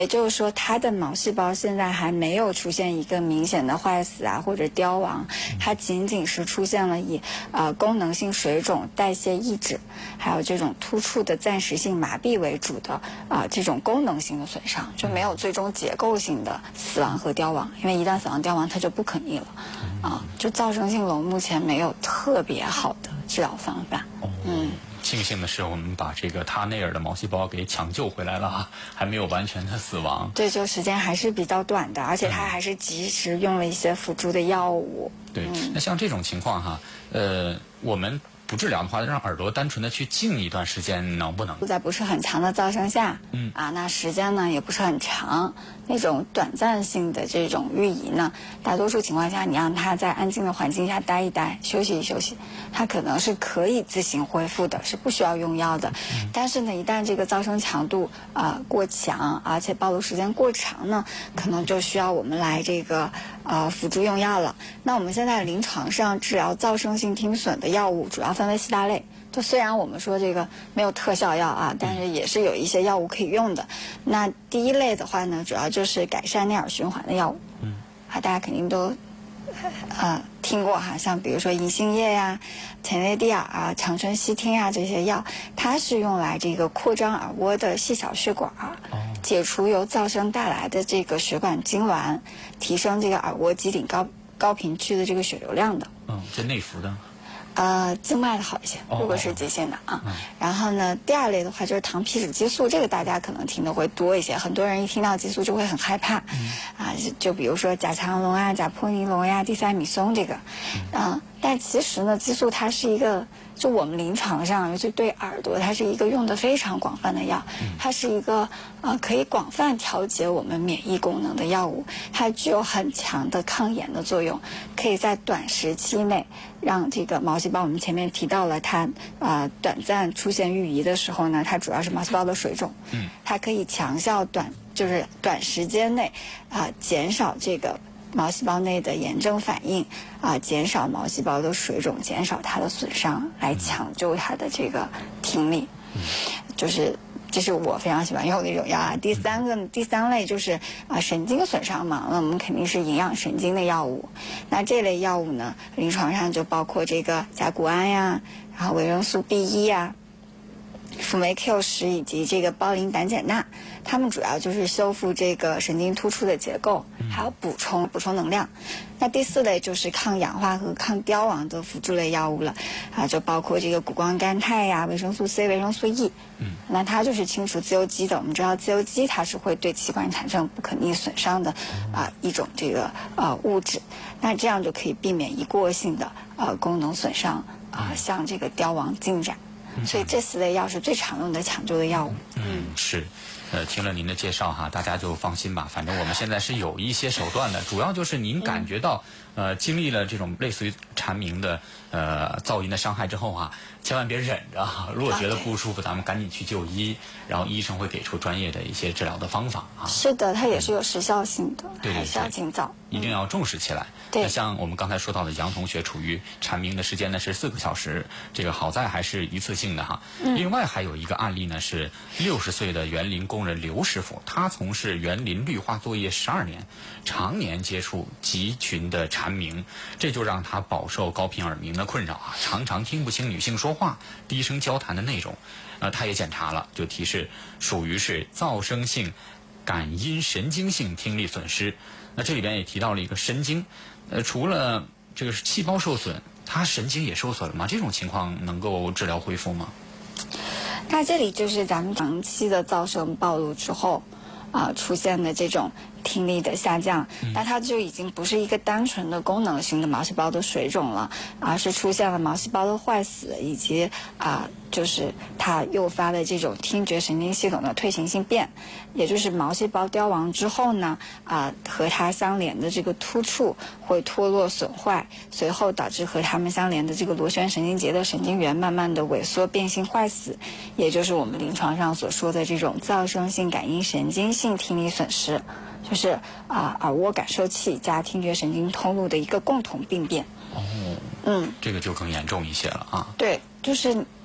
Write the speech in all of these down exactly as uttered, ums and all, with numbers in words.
也就是说，它的毛细胞现在还没有出现一个明显的坏死啊或者凋亡，它仅仅是出现了以呃功能性水肿、代谢抑制，还有这种突触的暂时性麻痹为主的啊、呃、这种功能性的损伤，就没有最终结构性的死亡和凋亡。因为一旦死亡凋亡，它就不可逆了啊。就噪声性聋目前没有特别好的治疗方法。嗯。 庆幸的是，我们把这个他内耳的毛细胞给抢救回来了，还没有完全的死亡。 对，就时间还是比较短的，而且他还是及时用了一些辅助的药物。 对， 嗯、 那像这种情况哈，呃，我们不治疗的话，让耳朵单纯的去静一段时间，能不能？ 在不是很强的噪声下，嗯啊，那时间呢也不是很长，那种短暂性的这种预移呢，大多数情况下，你让他在安静的环境下待一待，休息一休息，他可能是可以自行恢复的，是不需要用药的。嗯、但是呢，一旦这个噪声强度啊、呃、过强，而且暴露时间过长呢，可能就需要我们来这个呃辅助用药了。那我们现在临床上治疗噪声性听损的药物主要分为四大类。就虽然我们说这个没有特效药啊，但是也是有一些药物可以用的。那第一类的话呢，主要就是改善内耳循环的药物。嗯，啊，大家肯定都呃听过哈，像比如说银杏叶呀、前列地尔啊、长春烯烃啊这些药，它是用来这个扩张耳蜗的细小血管，解除由噪声带来的这个血管痉挛，提升这个耳蜗基顶高高频区的这个血流量的。 嗯，这内服的。 呃，静脉的好一些，如果是急性的啊。嗯、然后呢，第二类的话就是糖皮质激素，这个大家可能听的会多一些。很多人一听到激素就会很害怕，嗯、啊，就比如说甲强龙啊、甲泼尼龙呀、地塞米松这个，嗯、啊，但其实呢，激素它是一个，就我们临床上，尤其对耳朵，它是一个用的非常广泛的药，它是一个呃可以广泛调节我们免疫功能的药物，它具有很强的抗炎的作用，可以在短时期内让这个毛细胞，我们前面提到了它啊、呃、短暂出现预移的时候呢，它主要是毛细胞的水肿，嗯，它可以强效短就是短时间内啊、呃、减少这个毛细胞内的炎症反应啊、呃，减少毛细胞的水肿，减少它的损伤，来抢救它的这个听力，嗯、就是这是我非常喜欢用的一种药啊。第三个第三类就是啊、呃、神经损伤嘛，那我们肯定是营养神经的药物。那这类药物呢，临床上就包括这个甲钴胺呀，然后维生素 B 一 呀。辅酶 Q 十以及这个胞磷胆碱钠，它们主要就是修复这个神经突触的结构，还有补充补充能量。那第四类就是抗氧化和抗凋亡的辅助类药物了，啊，就包括这个谷胱甘肽呀、维生素 C、维生素 E。嗯，那它就是清除自由基的。我们知道自由基它是会对器官产生不可逆损伤的啊一种这个呃物质，那这样就可以避免一过性的呃功能损伤啊，像这个凋亡进展。所以这四类药是最常用的抢救的药物。 嗯，是。呃，听了您的介绍哈，大家就放心吧。反正我们现在是有一些手段的，主要就是您感觉到、嗯、呃经历了这种类似于蝉鸣的呃噪音的伤害之后啊，千万别忍着哈。如果觉得不舒服，咱们赶紧去就医，然后医生会给出专业的一些治疗的方法啊。 是的，它也是有时效性的， 对对对， 还是要尽早。 一定要重视起来。 对， 那像我们刚才说到的杨同学，处于蝉鸣的时间呢是四个小时，这个好在还是一次性的哈。嗯、另外还有一个案例呢是六十岁的园林工人刘师傅，他从事园林绿化作业十二年，常年接触集群的蝉鸣，这就让他饱受高频耳鸣的困扰啊，常常听不清女性说话、低声交谈的内容。呃，他也检查了，就提示属于是噪声性感音神经性听力损失。那这里边也提到了一个神经，呃，除了这个细胞受损，它神经也受损了吗？这种情况能够治疗恢复吗？ 那这里就是咱们长期的噪声暴露之后啊、呃、出现的这种听力的下降，嗯、那它就已经不是一个单纯的功能性的毛细胞的水肿了，而是出现了毛细胞的坏死，以及啊、呃、就是它诱发的这种听觉神经系统的退行性变，也就是毛细胞凋亡之后呢，啊、呃、和它相连的这个突触会脱落损坏，随后导致和它们相连的这个螺旋神经节的神经元慢慢的萎缩变性坏死，也就是我们临床上所说的这种噪声性感音神经性听力损失。就是啊、呃，耳蜗感受器加听觉神经通路的一个共同病变。 哦， 嗯， 这个就更严重一些了啊。 对，就是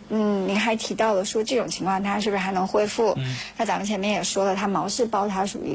嗯，您还提到了说这种情况它是不是还能恢复？ 嗯， 那咱们前面也说了，它毛细胞它属于